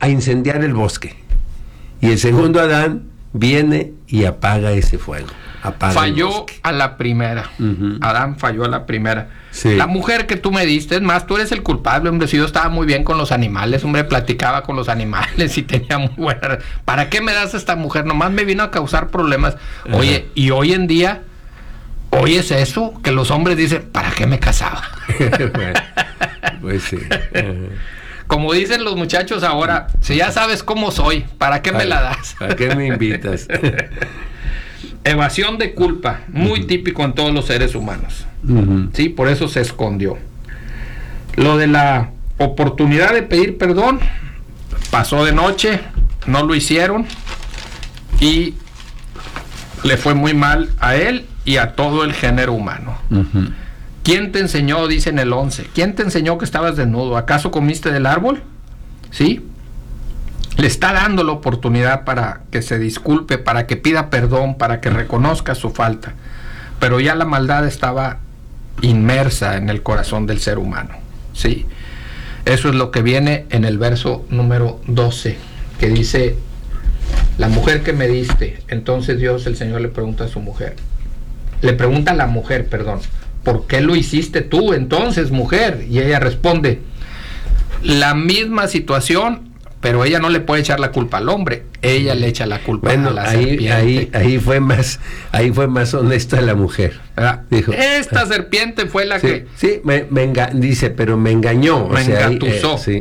a incendiar el bosque. Y el segundo Adán viene y apaga ese fuego. Falló a la primera. Adán falló a la primera. Sí. La mujer que tú me diste, es más, tú eres el culpable, hombre. Si yo estaba muy bien con los animales, hombre, platicaba con los animales y tenía muy buena... ¿Para qué me das a esta mujer? Nomás me vino a causar problemas. Oye, y hoy en día, ¿oyes eso? Que los hombres dicen, ¿para qué me casaba? Bueno, pues sí. Como dicen los muchachos ahora, si ya sabes cómo soy, ¿para qué me la das? ¿Para qué me invitas? Evasión de culpa, muy típico en todos los seres humanos. Sí, por eso se escondió. Lo de la oportunidad de pedir perdón, pasó de noche, no lo hicieron y le fue muy mal a él y a todo el género humano. ¿Quién te enseñó? Dice en el 11. ¿Quién te enseñó que estabas desnudo? ¿Acaso comiste del árbol? ¿Sí? Le está dando la oportunidad para que se disculpe, para que pida perdón, para que reconozca su falta. Pero ya la maldad estaba inmersa en el corazón del ser humano. ¿Sí? Eso es lo que viene en el verso número 12, que dice, la mujer que me diste. Entonces Dios, el Señor, le pregunta a su mujer. Le pregunta a la mujer, perdón. ¿Por qué lo hiciste tú entonces, mujer? Y ella responde, la misma situación, pero ella no le puede echar la culpa al hombre, ella le echa la culpa a la serpiente. Ahí fue más honesta la mujer. Dijo, esta serpiente fue la que... Sí, dice, pero me engañó. Me engatusó. Sí.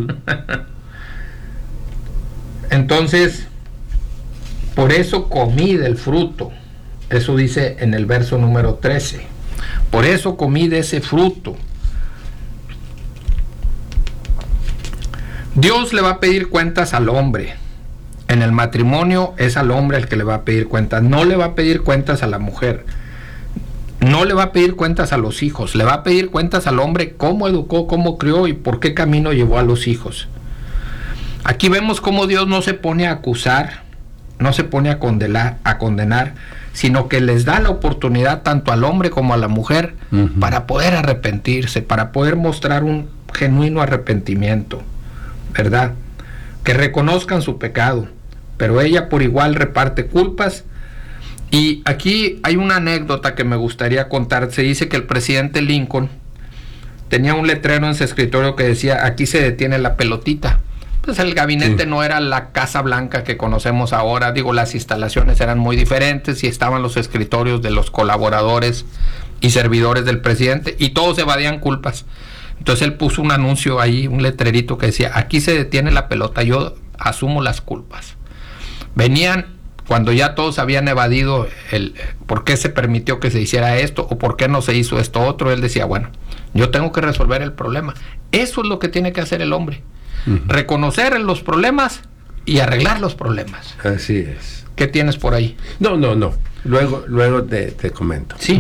Entonces, por eso comí del fruto. Eso dice en el verso número 13. Por eso comí de ese fruto. Dios le va a pedir cuentas al hombre. En el matrimonio es al hombre el que le va a pedir cuentas. No le va a pedir cuentas a la mujer. No le va a pedir cuentas a los hijos. Le va a pedir cuentas al hombre cómo educó, cómo crió y por qué camino llevó a los hijos. Aquí vemos cómo Dios no se pone a acusar, no se pone a condenar, sino que les da la oportunidad tanto al hombre como a la mujer para poder arrepentirse, para poder mostrar un genuino arrepentimiento, ¿verdad? Que reconozcan su pecado, pero ella por igual reparte culpas. Y aquí hay una anécdota que me gustaría contar. Se dice que el presidente Lincoln tenía un letrero en su escritorio que decía, aquí se detiene la pelotita. Pues el gabinete no era la Casa Blanca que conocemos ahora, digo, las instalaciones eran muy diferentes y estaban los escritorios de los colaboradores y servidores del presidente y todos evadían culpas. Entonces él puso un anuncio ahí, un letrerito que decía, aquí se detiene la pelota, yo asumo las culpas. Venían cuando ya todos habían evadido el por qué se permitió que se hiciera esto o por qué no se hizo esto otro, él decía, bueno, yo tengo que resolver el problema. Eso es lo que tiene que hacer el hombre. Reconocer los problemas y arreglar los problemas. Así es. ¿Qué tienes por ahí? No. Luego te comento. Sí.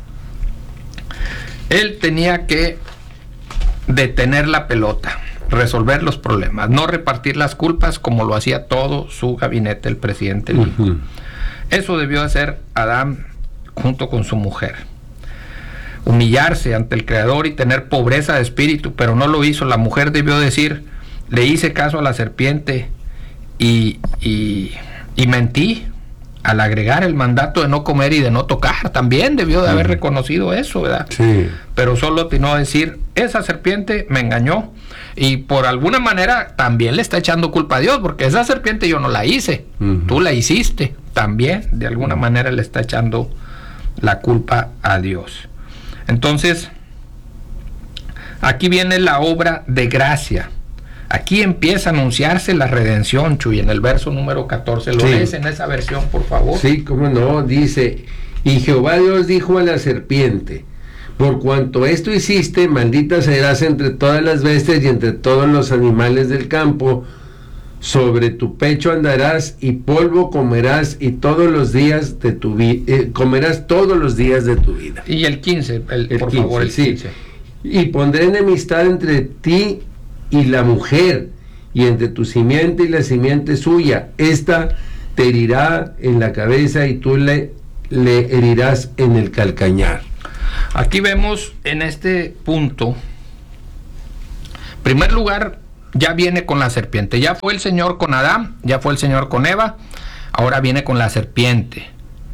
Él tenía que detener la pelota, resolver los problemas, no repartir las culpas como lo hacía todo su gabinete, el presidente Lincoln. Eso debió hacer Adán junto con su mujer. Humillarse ante el Creador y tener pobreza de espíritu, pero no lo hizo. La mujer debió decir, le hice caso a la serpiente y mentí al agregar el mandato de no comer y de no tocar. También debió de haber reconocido eso, ¿verdad? Sí. Pero solo atinó a decir, esa serpiente me engañó y por alguna manera también le está echando culpa a Dios, porque esa serpiente yo no la hice, tú la hiciste. También de alguna manera le está echando la culpa a Dios. Entonces, aquí viene la obra de gracia. Aquí empieza a anunciarse la redención, Chuy, en el verso número 14. ¿Lo lees en esa versión, por favor? Sí, cómo no, dice, y Jehová Dios dijo a la serpiente, por cuanto esto hiciste, maldita serás entre todas las bestias y entre todos los animales del campo, sobre tu pecho andarás y polvo comerás y todos los días de tu comerás todos los días de tu vida. Y el 15, por 15, favor, el 15. Y pondré enemistad entre ti y la mujer, y entre tu simiente y la simiente suya. Esta te herirá en la cabeza y tú le herirás en el calcañar. Aquí vemos en este punto, en primer lugar, ya viene con la serpiente. Ya fue el Señor con Adán, ya fue el Señor con Eva, ahora viene con la serpiente.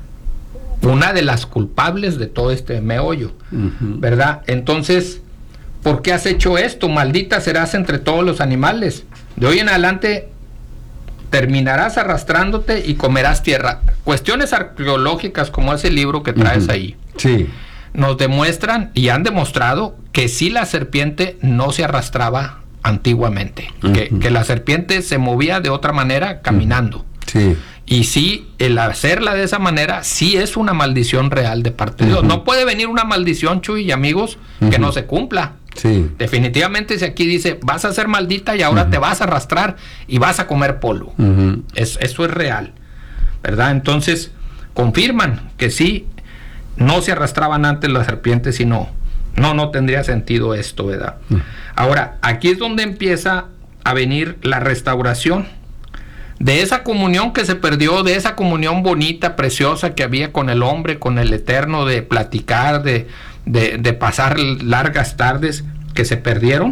Una de las culpables de todo este meollo, ¿verdad? Entonces, ¿por qué has hecho esto? Maldita serás entre todos los animales. De hoy en adelante terminarás arrastrándote y comerás tierra. Cuestiones arqueológicas como ese libro que traes ahí. Sí. Nos demuestran y han demostrado que sí la serpiente no se arrastraba antiguamente, que la serpiente se movía de otra manera caminando. Sí. Y sí, el hacerla de esa manera sí es una maldición real de parte de Dios. No puede venir una maldición, Chuy y amigos, que no se cumpla. Sí. Definitivamente si aquí dice, vas a ser maldita y ahora te vas a arrastrar y vas a comer polvo. Eso es real, ¿verdad? Entonces, confirman que sí, no se arrastraban antes las serpientes, sino no tendría sentido esto, ¿verdad? Ahora, aquí es donde empieza a venir la restauración de esa comunión que se perdió, de esa comunión bonita, preciosa que había con el hombre, con el Eterno, de platicar, de pasar largas tardes que se perdieron.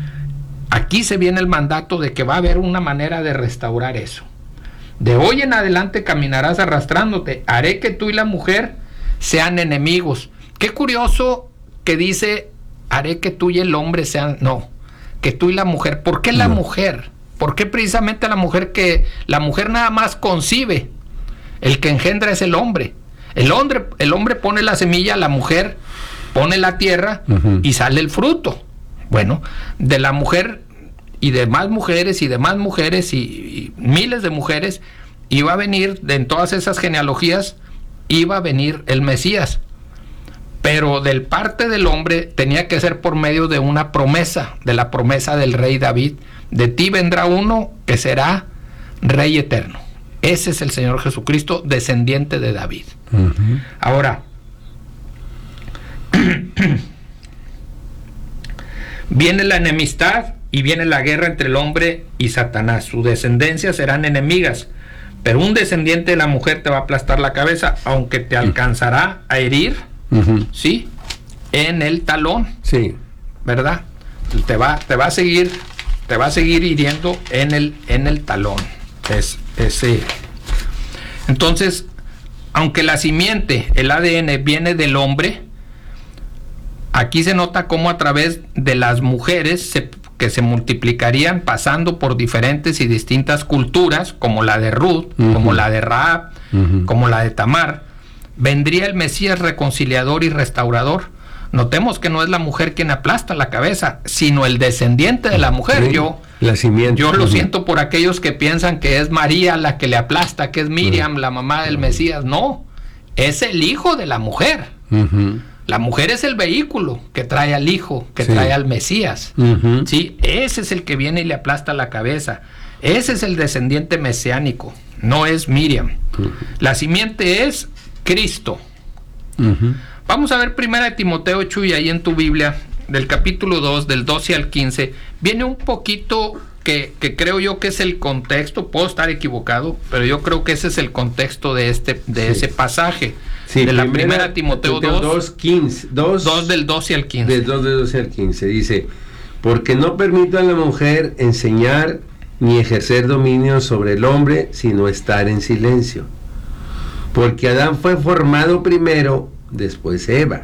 Aquí se viene el mandato de que va a haber una manera de restaurar eso. De hoy en adelante caminarás arrastrándote, haré que tú y la mujer sean enemigos. Qué curioso que dice, haré que tú y el hombre sean, no, que tú y la mujer. ¿Por qué la mujer? ¿Por qué precisamente la mujer? Que la mujer nada más concibe, el que engendra es el hombre. El hombre pone la semilla, la mujer pone la tierra y sale el fruto. Bueno, de la mujer y de más mujeres y de más mujeres y miles de mujeres iba a venir, en todas esas genealogías, iba a venir el Mesías. Pero del parte del hombre tenía que ser por medio de una promesa, de la promesa del rey David. De ti vendrá uno que será rey eterno. Ese es el Señor Jesucristo, descendiente de David. Ahora, viene la enemistad y viene la guerra entre el hombre y Satanás. Su descendencia serán enemigas, pero un descendiente de la mujer te va a aplastar la cabeza, aunque te alcanzará a herir, ¿sí? En el talón, sí, ¿verdad? Te va a seguir hiriendo en el talón. Entonces, aunque la simiente, el ADN, viene del hombre, aquí se nota cómo a través de las mujeres que se multiplicarían pasando por diferentes y distintas culturas, como la de Ruth, como la de Rahab, como la de Tamar, vendría el Mesías reconciliador y restaurador. Notemos que no es la mujer quien aplasta la cabeza, sino el descendiente de la mujer. Sí, la simiente. Yo lo siento por aquellos que piensan que es María la que le aplasta, que es Miriam, la mamá del Mesías. No, es el hijo de la mujer. La mujer es el vehículo que trae al hijo, que trae al Mesías. ¿Sí? Ese es el que viene y le aplasta la cabeza. Ese es el descendiente mesiánico, no es Miriam. La simiente es Cristo. Vamos a ver 1 Timoteo, Chuy, ahí en tu Biblia, del capítulo 2, del 12 al 15. Viene un poquito que creo yo que es el contexto, puedo estar equivocado, pero yo creo que ese es el contexto de ese pasaje. Sí, de la 1 Timoteo 2, 2 del 12 al 15. Del 2 del 12 al 15 dice: porque no permito a la mujer enseñar ni ejercer dominio sobre el hombre, sino estar en silencio. Porque Adán fue formado primero, después Eva.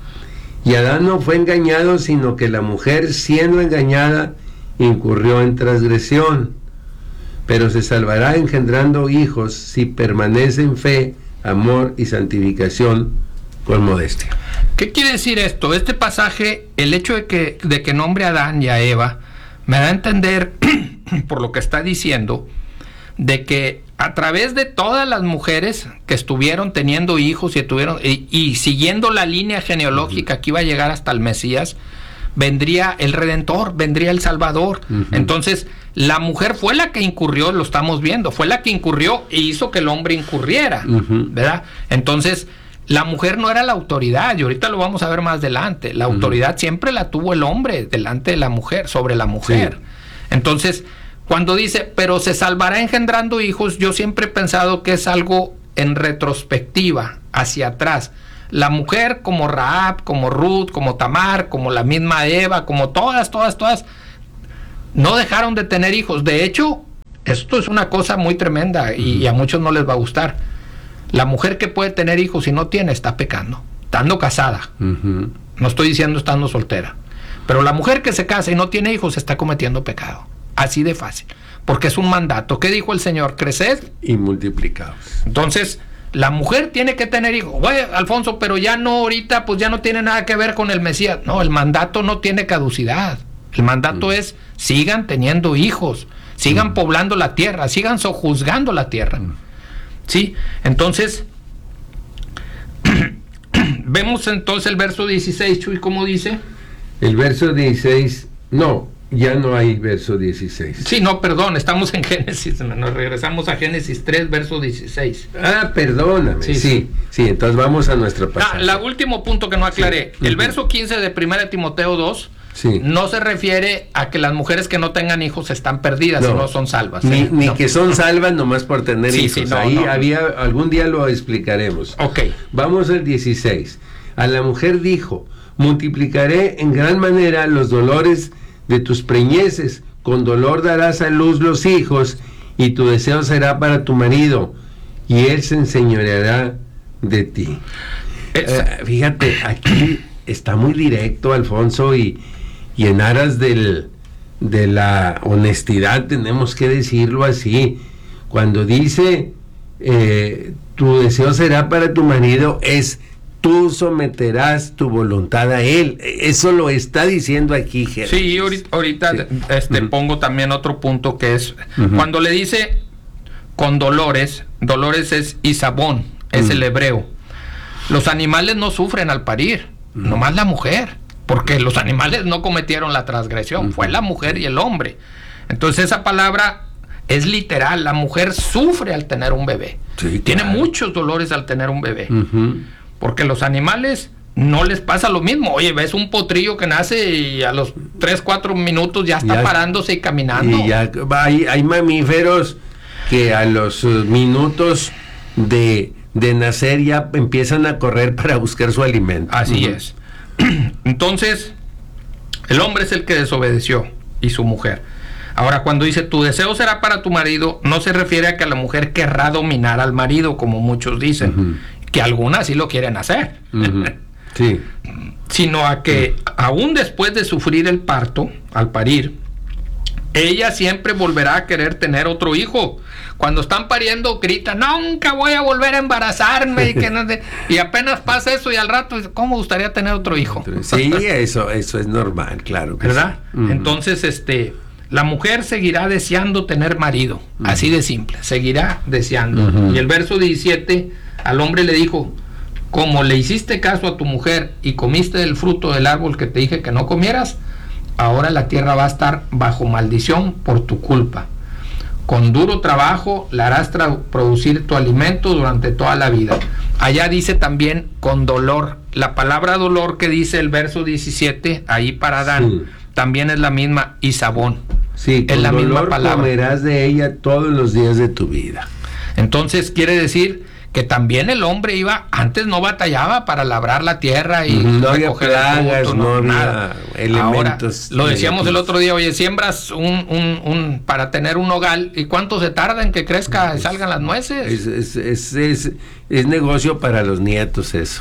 Y Adán no fue engañado, sino que la mujer, siendo engañada, incurrió en transgresión. Pero se salvará engendrando hijos si permanece en fe, amor y santificación con modestia. ¿Qué quiere decir esto? Este pasaje, el hecho de que nombre a Adán y a Eva, me da a entender, por lo que está diciendo, de que a través de todas las mujeres que estuvieron teniendo hijos y siguiendo la línea genealógica que iba a llegar hasta el Mesías, vendría el Redentor, vendría el Salvador. Entonces, la mujer fue la que incurrió, lo estamos viendo, fue la que incurrió e hizo que el hombre incurriera, ¿verdad? Entonces, la mujer no era la autoridad, y ahorita lo vamos a ver más adelante. La autoridad siempre la tuvo el hombre delante de la mujer, sobre la mujer. Sí. Entonces, cuando dice, pero se salvará engendrando hijos, yo siempre he pensado que es algo en retrospectiva, hacia atrás. La mujer, como Rahab, como Ruth, como Tamar, como la misma Eva, como todas, no dejaron de tener hijos. De hecho, esto es una cosa muy tremenda y a muchos no les va a gustar. La mujer que puede tener hijos y no tiene, está pecando, estando casada. No estoy diciendo estando soltera. Pero la mujer que se casa y no tiene hijos está cometiendo pecado. Así de fácil. Porque es un mandato. ¿Qué dijo el Señor? Creced y multiplicaos. Entonces, la mujer tiene que tener hijos. Oye, Alfonso, pero ya no ahorita, pues ya no tiene nada que ver con el Mesías. No, el mandato no tiene caducidad. El mandato es, sigan teniendo hijos, sigan poblando la tierra, sigan sojuzgando la tierra. ¿Sí? Entonces, vemos entonces el verso 16, Chuy, ¿cómo dice? El verso 16, no, ya no hay verso 16. Sí, no, perdón, estamos en Génesis, nos regresamos a Génesis 3, verso 16. Ah, perdóname, sí, entonces vamos a nuestra pasaje. El último punto que no aclaré, el verso 15 de 1 Timoteo 2, no se refiere a que las mujeres que no tengan hijos están perdidas, sino son salvas. Ni que son salvas nomás por tener hijos. Ahí había, algún día lo explicaremos. Ok. Vamos al 16. A la mujer dijo, multiplicaré en gran manera los dolores de tus preñeces, con dolor darás a luz los hijos, y tu deseo será para tu marido, y él se enseñoreará de ti. Fíjate, aquí está muy directo, Alfonso, y en aras de la honestidad tenemos que decirlo así. Cuando dice tu deseo será para tu marido, es tú someterás tu voluntad a él. Eso lo está diciendo aquí, Génesis. Sí, ahorita pongo también otro punto que es, cuando le dice con dolores es Isabón, es el hebreo. Los animales no sufren al parir, nomás la mujer, porque los animales no cometieron la transgresión, fue la mujer y el hombre. Entonces esa palabra es literal, la mujer sufre al tener un bebé. Sí, tiene muchos dolores al tener un bebé. Porque los animales no les pasa lo mismo. Oye, ves un potrillo que nace y a los 3-4 minutos ya está parándose y caminando. Y ya hay mamíferos que a los minutos de nacer ya empiezan a correr para buscar su alimento. Así es. Entonces, el hombre es el que desobedeció y su mujer. Ahora, cuando dice tu deseo será para tu marido, no se refiere a que la mujer querrá dominar al marido, como muchos dicen, que algunas sí lo quieren hacer, sí, sino a que aún después de sufrir el parto, al parir, ella siempre volverá a querer tener otro hijo. Cuando están pariendo gritan, nunca voy a volver a embarazarme, y apenas pasa eso y al rato, ¿cómo gustaría tener otro hijo? Sí, eso es normal, claro que ¿verdad? Sí. Entonces, la mujer seguirá deseando tener marido, así de simple, seguirá deseando. Y el verso 17, al hombre le dijo, como le hiciste caso a tu mujer y comiste del fruto del árbol que te dije que no comieras, ahora la tierra va a estar bajo maldición por tu culpa. Con duro trabajo la harás producir tu alimento durante toda la vida. Allá dice también con dolor. La palabra dolor que dice el verso 17, ahí para Adán, también es la misma Isabón. Sí, es la misma palabra. Comerás de ella todos los días de tu vida. Entonces quiere decir que también el hombre antes no batallaba para labrar la tierra y no había plagas, no había nada. Elementos. Ahora, lo decíamos el otro día, oye, siembras para tener un nogal, ¿y cuánto se tarda en que crezca y salgan las nueces? Es negocio para los nietos eso.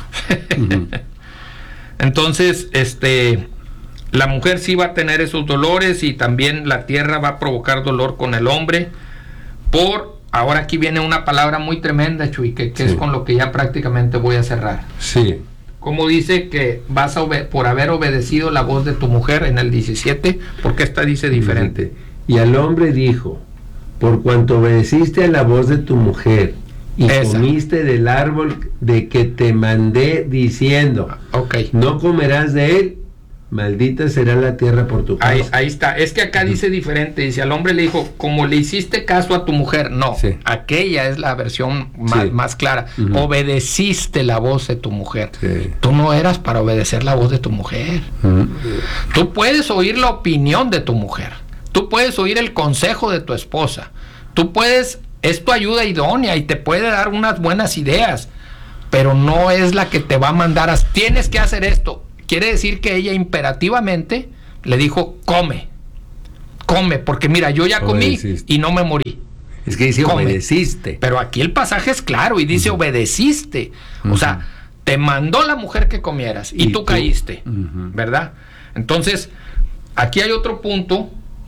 Entonces, la mujer sí va a tener esos dolores y también la tierra va a provocar dolor con el hombre ahora aquí viene una palabra muy tremenda, Chuy, que es con lo que ya prácticamente voy a cerrar. Sí. Como dice que vas por haber obedecido la voz de tu mujer en el 17, porque esta dice diferente. Y al hombre dijo, por cuanto obedeciste a la voz de tu mujer y comiste del árbol de que te mandé diciendo, no comerás de él, maldita será la tierra por tu causa. Ahí está, es que acá dice diferente, dice al hombre le dijo, como le hiciste caso a tu mujer, no, aquella es la versión más clara, obedeciste la voz de tu mujer, tú no eras para obedecer la voz de tu mujer, tú puedes oír la opinión de tu mujer, tú puedes oír el consejo de tu esposa, es tu ayuda idónea y te puede dar unas buenas ideas, pero no es la que te va a mandar tienes que hacer esto. Quiere decir que ella imperativamente le dijo, come come, porque mira, yo ya comí Obedeciste. y no me morí. Es que dice Come. obedeciste. Pero aquí el pasaje es claro y dice obedeciste. O sea, te mandó la mujer que comieras y tú caíste, ¿verdad? Entonces, aquí hay otro punto.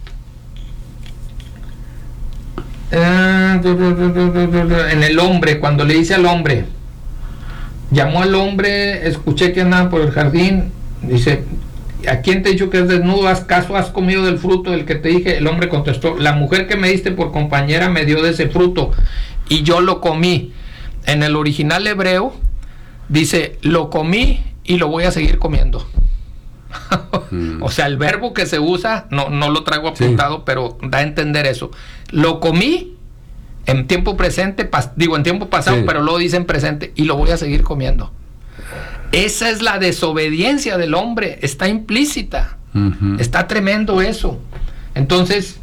En el hombre, cuando le dice al hombre, llamó al hombre, escuché que andaba por el jardín, dice, ¿a quién te he dicho que es desnudo? ¿Acaso has comido del fruto del que te dije? El hombre contestó, la mujer que me diste por compañera me dio de ese fruto y yo lo comí. En el original hebreo dice, lo comí y lo voy a seguir comiendo. O sea, el verbo que se usa, no lo traigo apuntado, pero da a entender eso. Lo comí en tiempo presente, en tiempo pasado, pero luego dice en presente, y lo voy a seguir comiendo. Esa es la desobediencia del hombre, está implícita. Está tremendo eso. Entonces,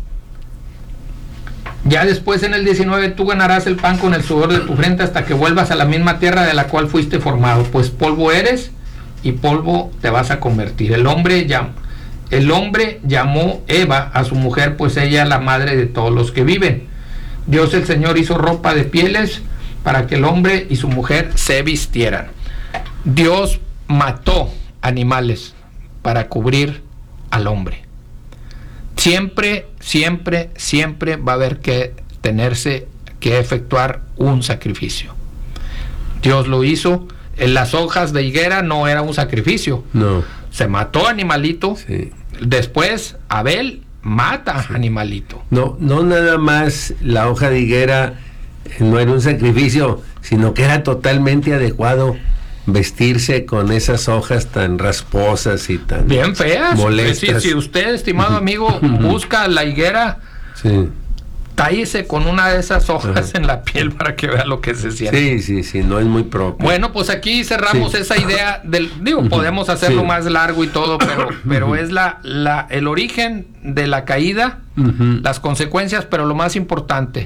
ya después en el 19, tú ganarás el pan con el sudor de tu frente hasta que vuelvas a la misma tierra de la cual fuiste formado, pues polvo eres y polvo te vas a convertir. El hombre llamó Eva a su mujer, pues ella es la madre de todos los que viven. Dios el Señor hizo ropa de pieles para que el hombre y su mujer se vistieran. Dios mató animales para cubrir al hombre. Siempre va a haber que efectuar un sacrificio. Dios lo hizo. En las hojas de higuera no era un sacrificio. No. Se mató animalito. Sí. Después Abel mata animalito. No nada más la hoja de higuera no era un sacrificio, sino que era totalmente adecuado vestirse con esas hojas tan rasposas y tan bien feas. molestas. Si usted, estimado amigo, busca la higuera, tállese con una de esas hojas en la piel para que vea lo que se siente. Sí, no es muy propio. Bueno, pues aquí cerramos esa idea del, podemos hacerlo más largo y todo, pero es el origen de la caída, las consecuencias, pero lo más importante,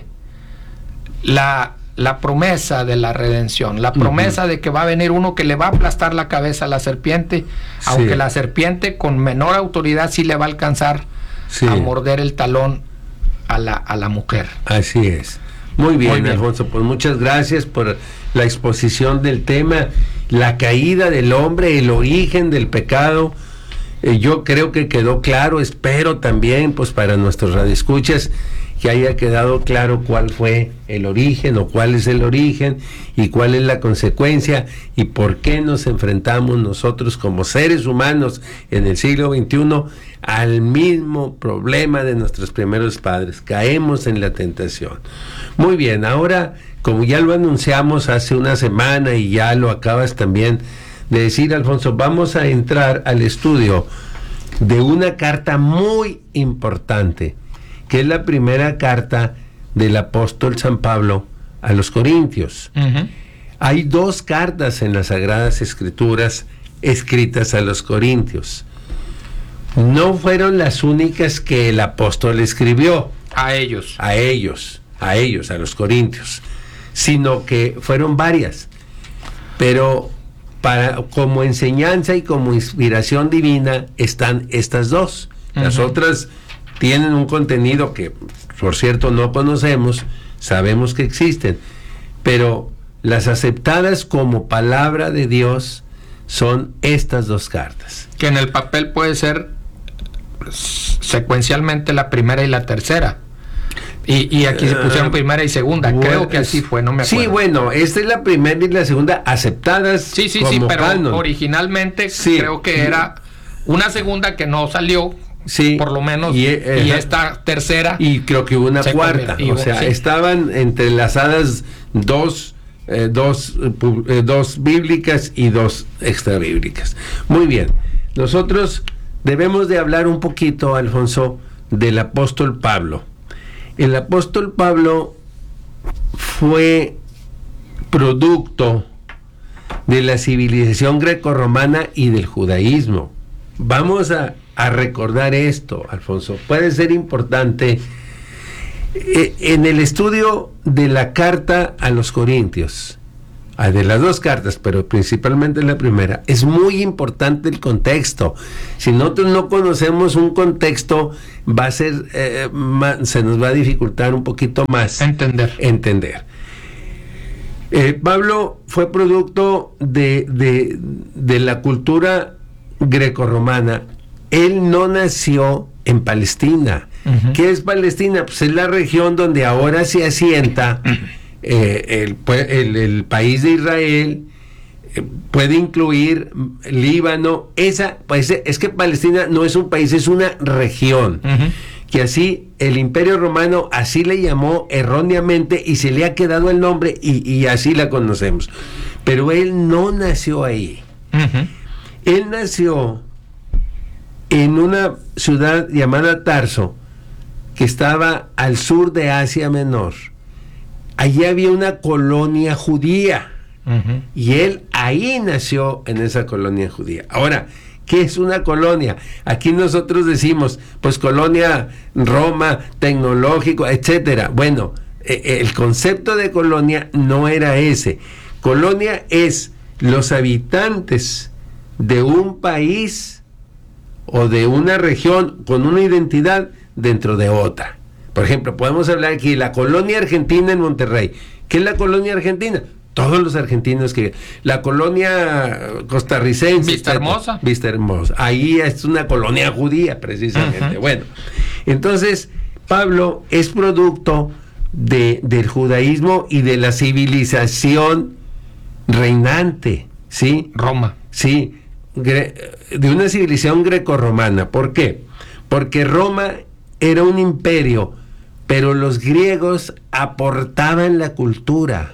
la promesa de la redención, la promesa de que va a venir uno que le va a aplastar la cabeza a la serpiente, aunque la serpiente con menor autoridad sí le va a alcanzar a morder el talón a la mujer. Así es. Muy bien, Alfonso, pues muchas gracias por la exposición del tema, la caída del hombre, el origen del pecado. Yo creo que quedó claro, espero también, pues para nuestros radioescuchas, que haya quedado claro cuál fue el origen o cuál es el origen y cuál es la consecuencia y por qué nos enfrentamos nosotros como seres humanos en el siglo XXI al mismo problema de nuestros primeros padres. Caemos en la tentación. Muy bien, ahora, como ya lo anunciamos hace una semana y ya lo acabas también de decir, Alfonso, vamos a entrar al estudio de una carta muy importante, que es la primera carta del apóstol San Pablo a los Corintios. Hay 2 cartas en las Sagradas Escrituras escritas a los Corintios. No fueron las únicas que el apóstol escribió a ellos, a los Corintios, sino que fueron varias. Pero como enseñanza y como inspiración divina están estas 2. Las otras tienen un contenido que, por cierto, no conocemos, sabemos que existen, pero las aceptadas como palabra de Dios son estas 2 cartas. Que en el papel puede ser secuencialmente la primera y la tercera. Y aquí se pusieron primera y segunda, creo que así fue, no me acuerdo. Sí, bueno, esta es la primera y la segunda aceptadas como pero canon. Originalmente creo que era una segunda que no salió, por lo menos, y esta tercera. Y creo que hubo una cuarta, estaban entrelazadas dos bíblicas y 2 extrabíblicas. Muy bien, nosotros debemos de hablar un poquito, Alfonso, del apóstol Pablo. El apóstol Pablo fue producto de la civilización grecorromana y del judaísmo. Vamos a recordar esto, Alfonso. Puede ser importante en el estudio de la carta a los Corintios. de las dos cartas, pero principalmente la primera, es muy importante el contexto. Si nosotros no conocemos un contexto, va a ser, se nos va a dificultar un poquito más entender. Pablo fue producto de la cultura grecorromana. Él no nació en Palestina. Uh-huh. ¿Qué es Palestina? Pues es la región donde ahora se asienta el país de Israel. Puede incluir Líbano. Pues, es que Palestina no es un país, es una región. Uh-huh. Que así el Imperio Romano así le llamó erróneamente y se le ha quedado el nombre y así la conocemos. Pero él no nació ahí. Uh-huh. Él nació en una ciudad llamada Tarso, que estaba al sur de Asia Menor. Allí había una colonia judía. Uh-huh. Y él ahí nació en esa colonia judía. Ahora, ¿qué es una colonia? Aquí nosotros decimos, pues colonia Roma, tecnológico, etcétera. Bueno, el concepto de colonia no era ese. Colonia es los habitantes de un país o de una región con una identidad dentro de otra. Por ejemplo, podemos hablar aquí de la colonia argentina en Monterrey. ¿Qué es la colonia argentina? Todos los argentinos que... La colonia costarricense... Vista Hermosa. Vista Hermosa. Ahí es una colonia judía, precisamente. Uh-huh. Bueno, entonces, Pablo es producto del judaísmo y de la civilización reinante, ¿sí? Roma. Sí, de una civilización grecorromana. ¿Por qué? Porque Roma era un imperio, pero los griegos aportaban la cultura,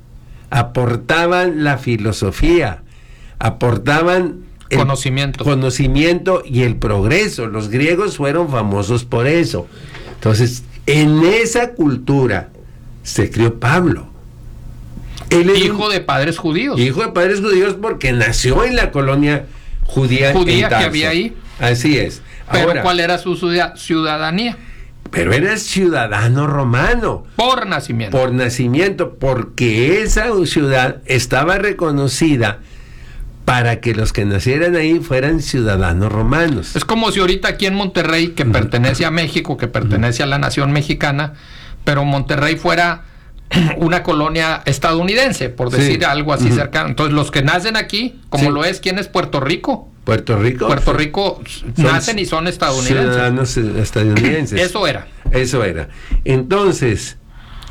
aportaban la filosofía, aportaban el conocimiento y el progreso. Los griegos fueron famosos por eso. Entonces, en esa cultura se crió Pablo. Él es hijo de padres judíos. Hijo de padres judíos porque nació en la colonia judía que había ahí. Así es. Pero ahora, ¿cuál era su ciudadanía? Pero era ciudadano romano. Por nacimiento. Por nacimiento, porque esa ciudad estaba reconocida para que los que nacieran ahí fueran ciudadanos romanos. Es como si ahorita aquí en Monterrey, que pertenece a México, que pertenece a la nación mexicana, pero Monterrey fuera una colonia estadounidense, por decir algo así cercano. Entonces, los que nacen aquí, como lo es, ¿quién es Puerto Rico? Puerto Rico nacen y son estadounidenses. Ciudadanos estadounidenses. Eso era. Entonces,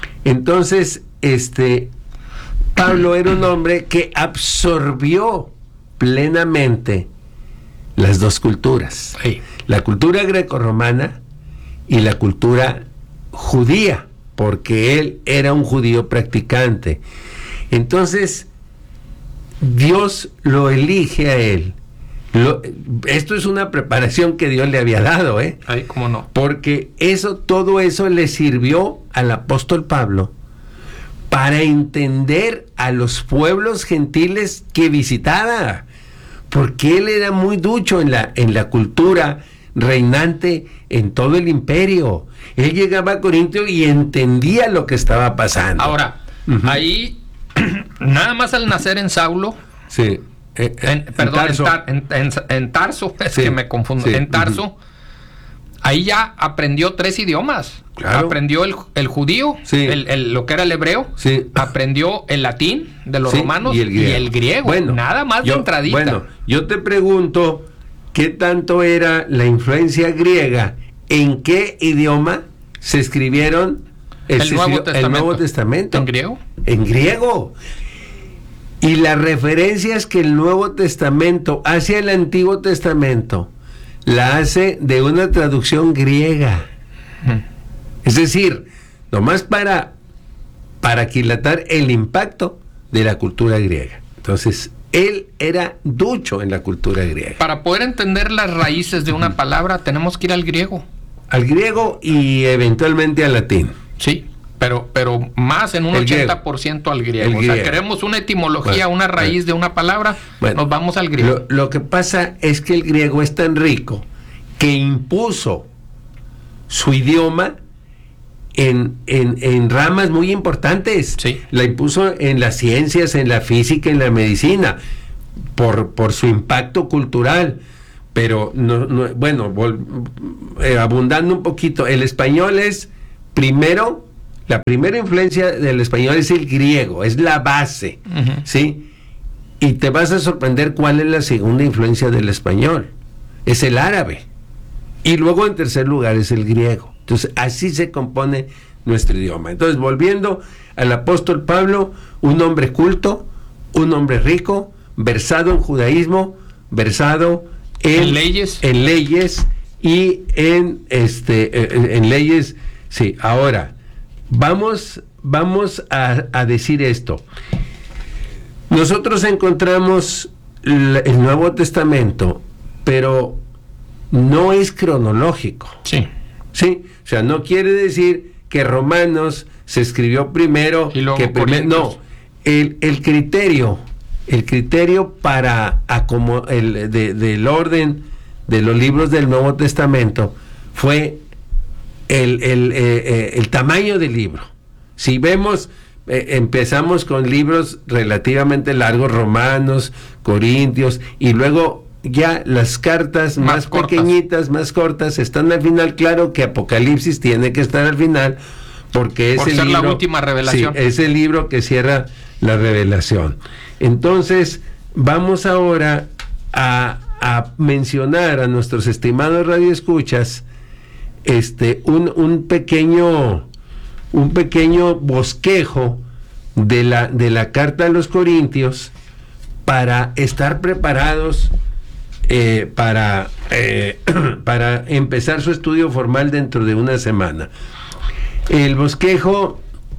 Pablo era un hombre que absorbió plenamente las dos culturas. Sí. La cultura grecorromana y la cultura judía, porque él era un judío practicante. Entonces, Dios lo elige a él. Esto es una preparación que Dios le había dado, Ay, ¿cómo no? Porque todo eso le sirvió al apóstol Pablo para entender a los pueblos gentiles que visitaba, porque él era muy ducho en la cultura reinante en todo el imperio. Él llegaba a Corintio y entendía lo que estaba pasando. Ahora, ahí, nada más al nacer en Saulo, sí. En Tarso, es que me confundo, en Tarso, ahí ya aprendió 3 idiomas. Claro. Aprendió el judío, lo que era el hebreo, aprendió el latín de los romanos y el griego. Bueno, nada más de entradita. Bueno, yo te pregunto, ¿qué tanto era la influencia griega? ¿En qué idioma se escribieron el Nuevo Testamento? ¿En griego? En griego. Y las referencias que el Nuevo Testamento hace al Antiguo Testamento, la hace de una traducción griega. Es decir, nomás para aquilatar el impacto de la cultura griega. Entonces, él era ducho en la cultura griega. Para poder entender las raíces de una palabra, tenemos que ir al griego. Al griego y eventualmente al latín. Sí. Pero más en un 80% al griego. O sea, queremos una etimología, una raíz de una palabra, nos vamos al griego. Lo que pasa es que el griego es tan rico que impuso su idioma en ramas muy importantes. Sí. La impuso en las ciencias, en la física, en la medicina, por su impacto cultural. Pero, abundando un poquito, el español es, la primera influencia del español es el griego, es la base, ¿sí? Y te vas a sorprender cuál es la segunda influencia del español. Es el árabe. Y luego en tercer lugar es el griego. Entonces, así se compone nuestro idioma. Entonces, volviendo al apóstol Pablo, un hombre culto, un hombre rico, versado en judaísmo, versado en leyes y en leyes. Sí, ahora, vamos a decir esto. Nosotros encontramos el Nuevo Testamento, pero no es cronológico. Sí. ¿Sí? O sea, no quiere decir que Romanos se escribió primero y luego que no. El criterio para del orden de los libros del Nuevo Testamento fue el tamaño del libro. Si vemos, empezamos con libros relativamente largos, Romanos, Corintios, y luego ya las cartas más pequeñitas, más cortas, están al final. Claro que Apocalipsis tiene que estar al final, porque es el libro, la última revelación. Sí, es el libro que cierra la revelación. Entonces, vamos ahora a mencionar a nuestros estimados radioescuchas un pequeño bosquejo de la carta a los Corintios, para estar preparados para empezar su estudio formal dentro de una semana. El bosquejo,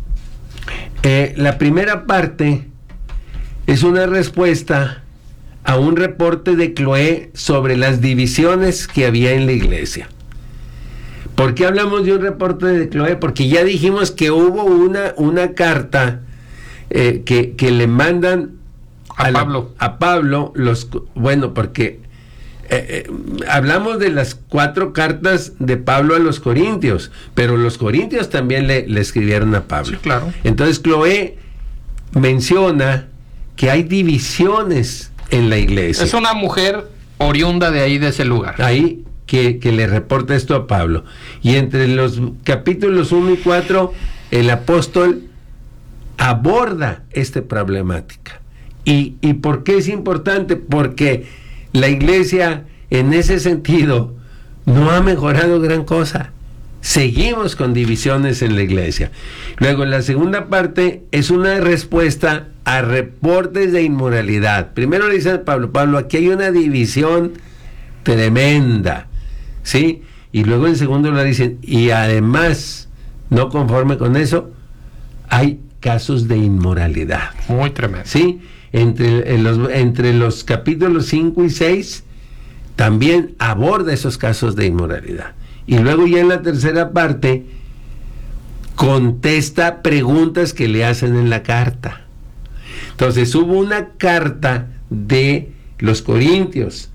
la primera parte es una respuesta a un reporte de Chloé sobre las divisiones que había en la iglesia. ¿Por qué hablamos de un reporte de Chloé? Porque ya dijimos que hubo una carta que le mandan a Pablo, porque hablamos de las 4 cartas de Pablo a los Corintios, pero los Corintios también le escribieron a Pablo. Sí, claro. Entonces Chloé menciona que hay divisiones en la iglesia. Es una mujer oriunda de ahí, de ese lugar. Ahí que le reporta esto a Pablo. Y entre los capítulos 1 y 4, el apóstol aborda esta problemática. ¿Y por qué es importante? Porque la iglesia, en ese sentido, no ha mejorado gran cosa. Seguimos con divisiones en la iglesia. Luego, la segunda parte es una respuesta a reportes de inmoralidad. Primero le dice a Pablo, aquí hay una división tremenda, ¿sí? Y luego en segundo le dicen, y además, no conforme con eso, hay casos de inmoralidad. Muy tremendo. ¿Sí? Entre los capítulos 5 y 6 también aborda esos casos de inmoralidad. Y luego ya en la tercera parte contesta preguntas que le hacen en la carta. Entonces hubo una carta de los Corintios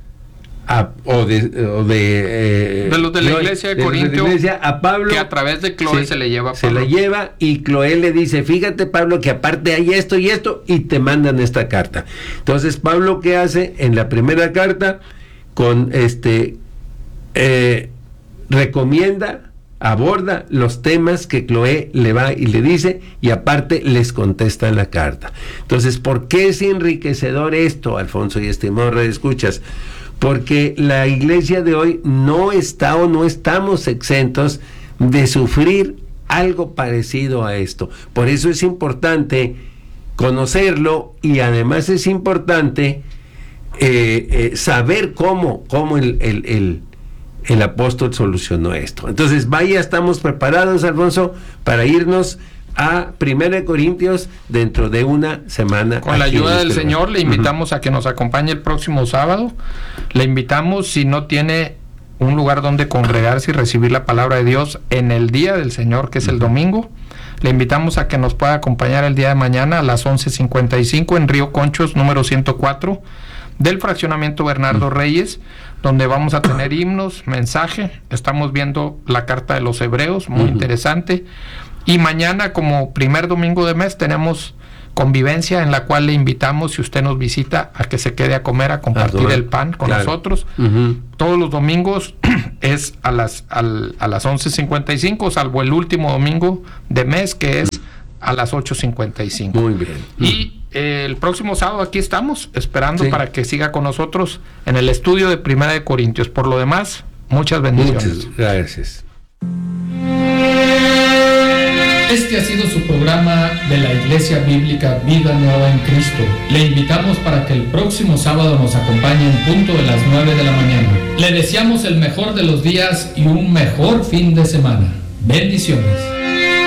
de los de la iglesia de Corintio, a Pablo, que a través de Chloé se le lleva a Pablo. Se la lleva, y Chloé le dice, fíjate Pablo, que aparte hay esto y esto, y te mandan esta carta. Entonces Pablo, ¿qué hace? En la primera carta, recomienda, aborda los temas que Chloé le va y le dice, y aparte les contesta en la carta. Entonces, ¿por qué es enriquecedor esto, Alfonso y estimado radioescuchas? Porque la iglesia de hoy no estamos exentos de sufrir algo parecido a esto. Por eso es importante conocerlo, y además es importante saber cómo el apóstol solucionó esto. Entonces, estamos preparados, Alfonso, para irnos a 1 Corintios dentro de una semana. Con la ayuda del Señor, le invitamos a que nos acompañe el próximo sábado. Le invitamos, si no tiene un lugar donde congregarse y recibir la palabra de Dios en el día del Señor, que es el domingo, le invitamos a que nos pueda acompañar el día de mañana a las 11:55 en Río Conchos, número 104, del fraccionamiento Bernardo Reyes, donde vamos a tener himnos, mensaje. Estamos viendo la carta de los hebreos, muy interesante. Y mañana, como primer domingo de mes, tenemos convivencia en la cual le invitamos, si usted nos visita, a que se quede a comer, a compartir el pan con nosotros. Todos los domingos es a las 11:55, salvo el último domingo de mes, que es a las 8:55. Muy bien. Y el próximo sábado aquí estamos esperando para que siga con nosotros en el estudio de Primera de Corintios. Por lo demás, muchas bendiciones. Muchas gracias. Este ha sido su programa de la Iglesia Bíblica Vida Nueva en Cristo. Le invitamos para que el próximo sábado nos acompañe en punto de las 9 de la mañana. Le deseamos el mejor de los días y un mejor fin de semana. Bendiciones.